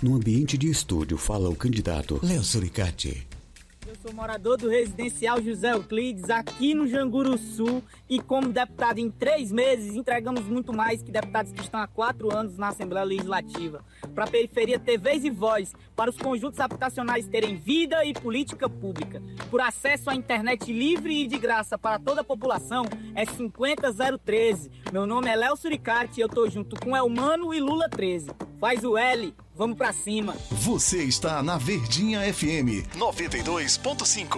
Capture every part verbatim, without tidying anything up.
No ambiente de estúdio, fala o candidato Léo Suricati. Eu sou morador do residencial José Euclides, aqui no Janguru Sul, e como deputado em três meses, entregamos muito mais que deputados que estão há quatro anos na Assembleia Legislativa. Para a periferia ter vez e voz, para os conjuntos habitacionais terem vida e política pública. Por acesso à internet livre e de graça para toda a população, é cinquenta zero treze. Meu nome é Léo Suricati e eu tô junto com Elmano e Lula treze. Faz o L, vamos pra cima. Você está na Verdinha F M noventa e dois ponto cinco.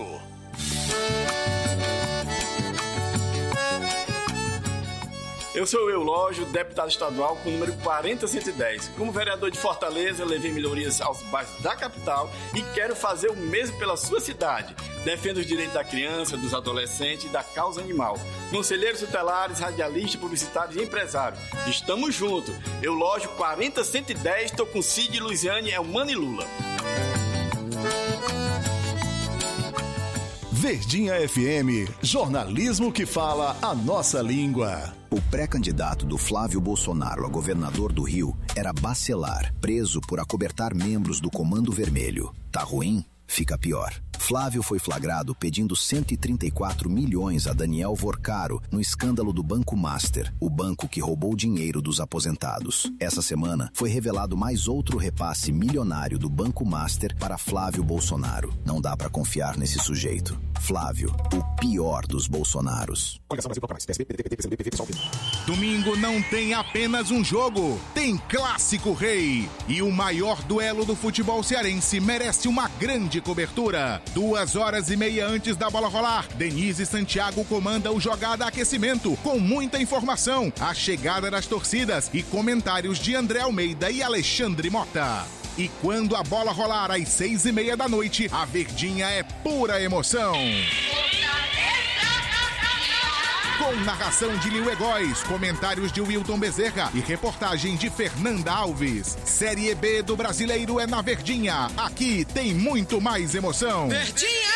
Eu sou o Eulógio, deputado estadual com o número quarenta cento e dez. Como vereador de Fortaleza, eu levei melhorias aos bairros da capital e quero fazer o mesmo pela sua cidade. Defendo os direitos da criança, dos adolescentes e da causa animal. Conselheiros tutelares, radialistas, publicitários e empresários. Estamos juntos. Eulógio quarenta cento e dez, estou com Cid, Luiziane, Elmano e Lula. Verdinha F M, jornalismo que fala a nossa língua. O pré-candidato do Flávio Bolsonaro a governador do Rio era Bacelar, preso por acobertar membros do Comando Vermelho. Tá ruim? Fica pior. Flávio foi flagrado pedindo cento e trinta e quatro milhões a Daniel Vorcaro no escândalo do Banco Master, o banco que roubou o dinheiro dos aposentados. Essa semana foi revelado mais outro repasse milionário do Banco Master para Flávio Bolsonaro. Não dá pra confiar nesse sujeito. Flávio, o pior dos Bolsonaros. Domingo não tem apenas um jogo, tem Clássico Rei. E o maior duelo do futebol cearense merece uma grande cobertura. Duas horas e meia antes da bola rolar, Denise Santiago comanda o Jogada Aquecimento, com muita informação, a chegada das torcidas e comentários de André Almeida e Alexandre Mota. E quando a bola rolar às seis e meia da noite, a Verdinha é pura emoção. Com narração de Lil Egóis, comentários de Wilton Bezerra e reportagem de Fernanda Alves. Série B do Brasileiro é na Verdinha. Aqui tem muito mais emoção. Verdinha!